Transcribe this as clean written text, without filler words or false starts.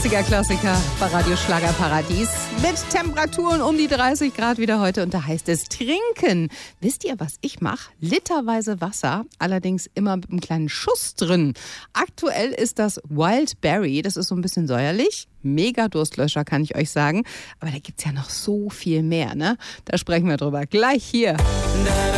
80er-Klassiker bei Radio Schlagerparadies mit Temperaturen um die 30 Grad wieder heute. Und da heißt es trinken. Wisst ihr, was ich mache? Literweise Wasser, allerdings immer mit einem kleinen Schuss drin. Aktuell ist das Wild Berry. Das ist so ein bisschen säuerlich. Mega Durstlöscher, kann ich euch sagen. Aber da gibt's ja noch so viel mehr, ne? Da sprechen wir drüber gleich hier.